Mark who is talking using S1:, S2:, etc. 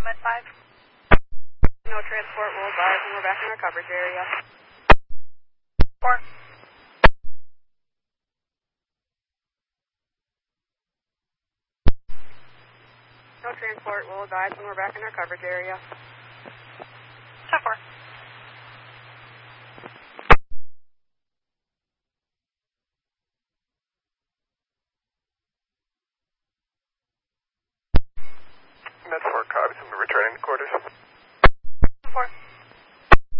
S1: Med 5.
S2: No transport, we'll advise when we're back in our coverage area.
S1: 4.
S2: No transport, we'll advise when we're back in our coverage area.
S1: 10-4.
S3: Med 4, copy, so we're returning to quarters.